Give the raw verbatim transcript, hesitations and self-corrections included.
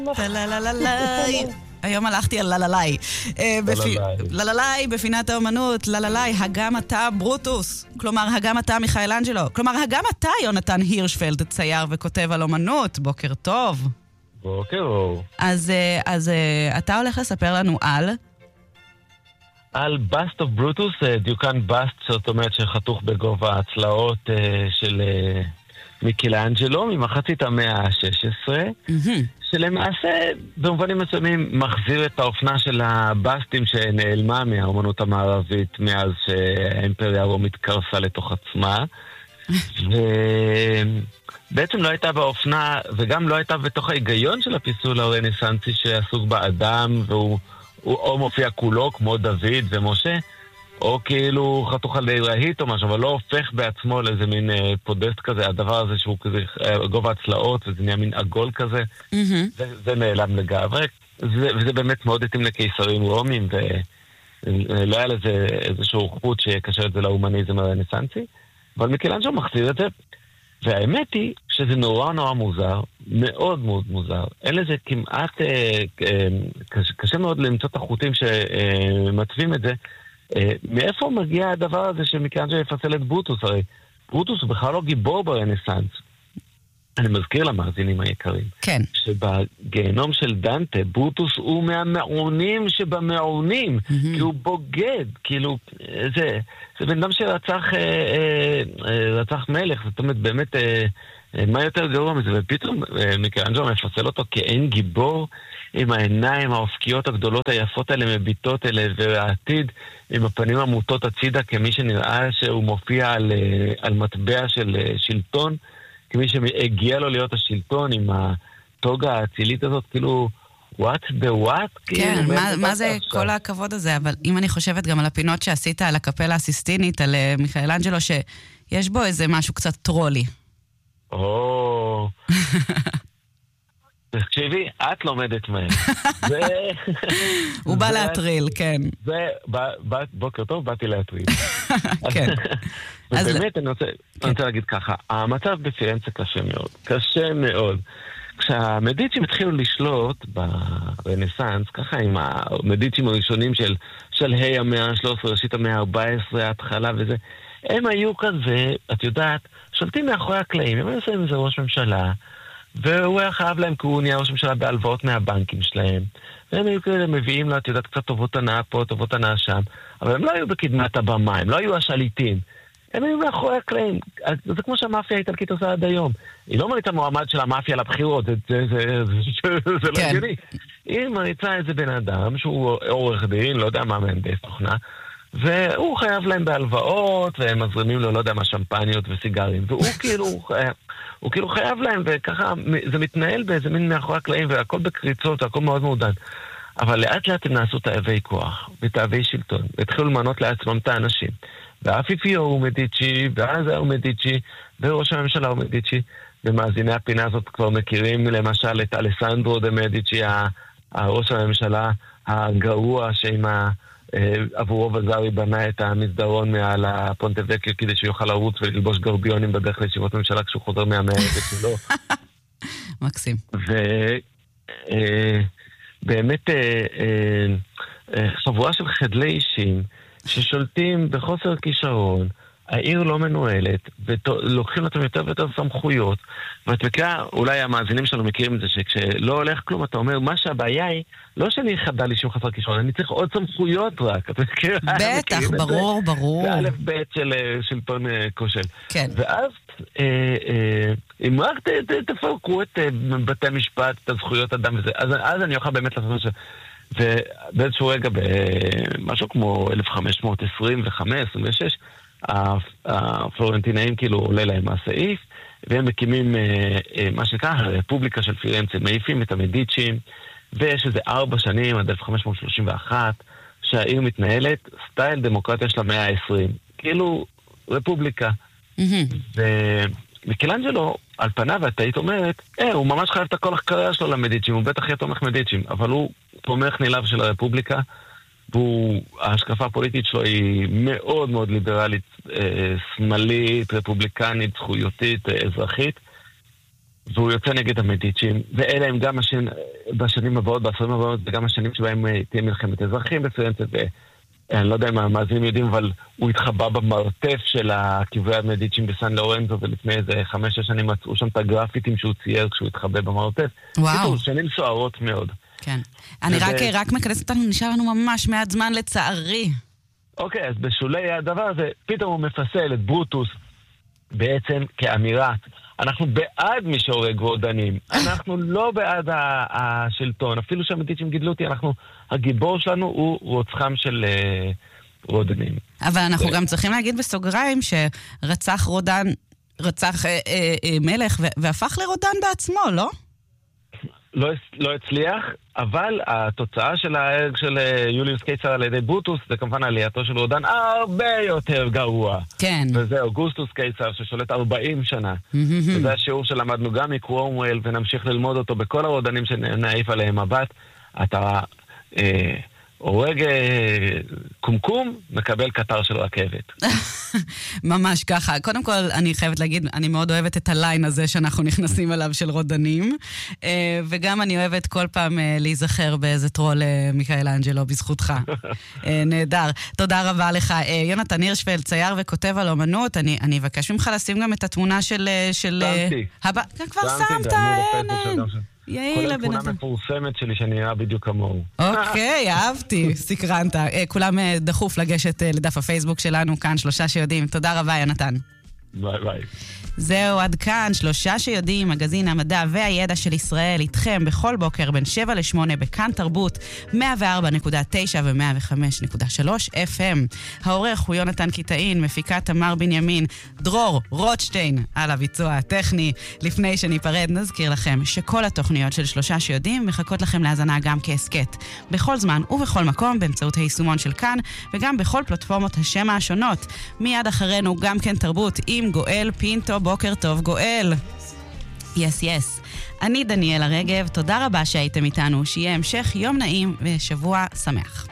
ללללאי. היום הלכתי על לללאי. לללאי בפינת האומנות, לללאי, הגם אתה ברוטוס. כלומר, הגם אתה מיכאלנג'לו. כלומר, הגם אתה יונתן הירשפלד, צייר וכותב על אומנות. בוקר טוב. בוקר אור. אז, אז אתה הולך לספר לנו על... על Bust of Brutus, דיוקן Bust, זאת אומרת שחתוך בגובה הצלעות של מיכאלנג'לו, ממחצית המאה ה-שש עשרה, שלמעשה במובנים מסוימים מחזיר את האופנה של הבסטים שנעלמה מהאומנות המערבית מאז שהאימפריה הרומית קרסה לתוך עצמה, ובעצם לא הייתה באופנה וגם לא הייתה בתוך ההיגיון של הפיסול הרנסנסי שעסוק באדם, והוא או מופיע כולו כמו דוד ומשה, או כאילו חתוך על רהיט או משהו, אבל לא הופך בעצמו לאיזה מין אה, פודסט כזה, הדבר הזה שהוא כזה אה, גובה הצלעות, וזה נהיה מין עגול כזה, mm-hmm. זה, זה נעלם לגמרי, זה, וזה באמת מאוד התאים לקיסרים רומים, ולא היה לזה איזשהו חוט שיקשר את זה להומניזם הרנסנסי, אבל מיכאלנג'לו מחזיר את זה, והאמת היא שזה נורא נורא מוזר, מאוד מאוד מוזר. אין לזה כמעט, אה, אה, קשה, קשה מאוד למצוא את החוטים שמטווים את זה, מאיפה מגיע הדבר הזה שמיכאלנג'לו יפסל את ברוטוס? הרי ברוטוס הוא בכלל לא גיבור ברנסנס. אני מזכיר למאזינים היקרים, כן. שבגיהנום של דנטה, ברוטוס הוא מהמעונים שבמעונים, mm-hmm. כי הוא בוגד, כאילו, זה, זה בן אדם שרצח אה, אה, רצח מלך, זאת אומרת, באמת, אה, מה יותר גרוע מזה? ופתאום אה, מיכאלנג'לו מפסל אותו כאין גיבור, עם העיניים האופקיות הגדולות היפות האלה, מביטות אלה, והעתיד עם הפנים המוטות הצידה, כמי שנראה שהוא מופיע על, על מטבע של שלטון, כמי שהגיע לו להיות השלטון עם הטוגה האצילית הזאת, כאילו, what the what? כן, כאילו, מה, מה זה עכשיו? כל הכבוד הזה? אבל אם אני חושבת גם על הפינות שעשית על הקפלה הסיסטינית, על מיכאלנג'לו, שיש בו איזה משהו קצת טרולי. או... תקשיבי, את לומדת מהם. הוא בא להטריל, כן. בוקר טוב, באתי להטריל. כן. ובאמת, אני רוצה להגיד ככה, המצב בפירנצה קשה מאוד. קשה מאוד. כשהמדיצ'ים התחילו לשלוט ברנסנס, ככה עם המדיצ'ים הראשונים של היי המאה ה-שלוש עשרה, ראשית המאה ה-ארבע עשרה, ההתחלה וזה, הם היו כזה, את יודעת, שולטים מאחורי הקלעים, הם היו עושים איזה ראש ממשלה, והוא היה חייב להם, כי הוא נהיה ראש ממשלה בהלוואות מהבנקים שלהם. והם היו כאלה מביאים לו, את יודעת, קצת טובות הנאה פה, טובות הנאה שם. אבל הם לא היו בקדמת הבמה, הם לא היו השליטים. הם היו מאחורי הקלעים. זה כמו שהמאפיה האיטלקית עושה עד היום. היא לא מריצה מועמד של המאפיה לבחירות, זה, זה, זה, זה, זה לא הגיוני. היא מריצה איזה בן אדם, שהוא עורך דין, לא יודע מה מהנדס תוכנה, והוא חייב להם בהלוואות, והם מזרימים לו, לא יודע מה, שמפניות וסיגרים. והוא כאילו... הוא כאילו חייב להם, וככה זה מתנהל באיזה מין מאחורי הקלעים, והכל בקריצות, הכל מאוד מעודן. אבל לאט לאט הם נעשו תאבי כוח, ותאבי שלטון, והתחילו למנות לעצמם את האנשים. והאפיפיור הוא מדיצ'י, ואז הוא מדיצ'י, וראש הממשלה הוא מדיצ'י, ומאזיני הפינה הזאת כבר מכירים למשל את אלסנדרו דה מדיצ'י, ראש הממשלה הגרוע שעם ה... עבורו וזרי בנה את המסדרון מעל הפונטבקיו כדי שהוא יוכל לרוץ וללבוש גרביונים בדרך לישיבות ממשלה כשהוא חוזר מהמערכת שלו. מקסים. ובאמת חבורה של חדלי אישים ששולטים בחוסר כישרון, העיר לא מנוהלת, ולוקחים אותם יותר ויותר סמכויות, ואת מכירה, אולי המאזינים שלנו מכירים את זה, שכשלא הולך כלום, אתה אומר, מה שהבעיה היא, לא שאני חדל לי שום חסר כישרון, אני צריך עוד סמכויות רק. את מכירה? בטח, ברור, ברור. זה א' ב' של שלטון כושל. כן. ואז, אם רק תפרקו את בתי המשפט, את הזכויות אדם וזה, אז אני אוכל באמת לעשות את זה. ובאיזשהו רגע, במשהו כמו אלף חמש מאות עשרים וחמש עשרים ושש, הפלורנטינאים כאילו עולה להם מהסעיף, והם מקימים מה שנקרא הרפובליקה של פירנצה, מעיפים את המדיצ'ים, ויש איזה ארבע שנים עד אלף חמש מאות שלושים ואחת שהעיר מתנהלת סטייל דמוקרטיה של המאה העשרים, כאילו רפובליקה. ומיכאלנג'לו על פניו את היית אומרת, אה, הוא ממש חייב את הכל הקריירה שלו למדיצ'ים, הוא בטח יהיה תומך מדיצ'ים, אבל הוא תומך נלהב של הרפובליקה, וההשקפה הפוליטית שלו היא מאוד מאוד ליברלית, אה, שמאלית, רפובליקנית, זכויותית, אה, אזרחית, והוא יוצא נגד המדיצ'ים, ואלה הם גם השנים, בשנים הבאות, בעשרים הבאות, וגם השנים שבהם תהיה מלחמת אזרחים בסויינצת, ואני לא יודע אם המאזינים יודעים, אבל הוא התחבא במרתף של הכיווי המדיצ'ים בסן לורנזו, ולפני איזה חמש-שש שנים מצאו שם את הגרפיטים שהוא צייר כשהוא התחבא במרתף. וואו. שנים סוערות מאוד. כן. אני רק, רק מכנסת אותנו, נשאר לנו ממש מעט זמן לצערי. אוקיי, אז בשולי הדבר הזה, פתאום הוא מפסל את ברוטוס בעצם כאמירה. אנחנו בעד מי שהורג רודנים. אנחנו לא בעד השלטון. אפילו שהמדיצ'ים גידלו אותי, אנחנו, הגיבור שלנו הוא רוצחם של רודנים. אבל אנחנו גם צריכים להגיד בסוגריים שרצח רודן, רצח אה, אה, אה, מלך והפך לרודן בעצמו, לא? לא, לא הצליח, אבל התוצאה של ההרג של יוליוס קיסר על ידי ברוטוס זה כמובן עלייתו של רודן הרבה יותר גרוע. כן. וזה אוגוסטוס קיסר ששולט ארבעים שנה. וזה השיעור שלמדנו גם מקרומוול ונמשיך ללמוד אותו בכל הרודנים שנעיף עליהם מבט. אתה אה, הורג אה, קומקום, מקבל קטר של רכבת. ממש ככה. קודם כל, אני חייבת להגיד, אני מאוד אוהבת את הליין הזה שאנחנו נכנסים אליו של רודנים, וגם אני אוהבת כל פעם להיזכר באיזה טרול מיכאל אנג'לו בזכותך. נהדר. תודה רבה לך. יונתן הירשפלד, צייר וכותב על אומנות, אני, אני אבקש ממך לשים גם את התמונה של... שמתי. הבא... כבר שמת, אין. כולל תמונה מפורסמת שלי שנראה בדיוק כמוהו. אוקיי, אהבתי, סקרנת. כולם דחוף לגשת לדף הפייסבוק שלנו, כאן שלושה שיודעים. תודה רבה, יונתן. ביי ביי. זהו, עד כאן, שלושה שיודעים, מגזין המדע והידע של ישראל, איתכם בכל בוקר בין שבע לשמונה בכאן תרבות, מאה וארבע נקודה תשע ו-מאה וחמש נקודה שלוש אף אם. העורך הוא יונתן קיטאין, מפיקה תמר בנימין, דרור רוטשטיין על הביצוע הטכני. לפני שניפרד, נזכיר לכם שכל התוכניות של שלושה שיודעים מחכות לכם להזנה גם כעסקט. בכל זמן ובכל מקום, באמצעות היישומון של כאן, וגם בכל פלטפורמות השמע השונות. מיד אחרינו גם כן תרבות עם גואל פינטו. בוקר טוב גואל. יס יס. אני דניאלה רגב, תודה רבה שהייתם איתנו, שיהיה המשך יום נעים ושבוע שמח.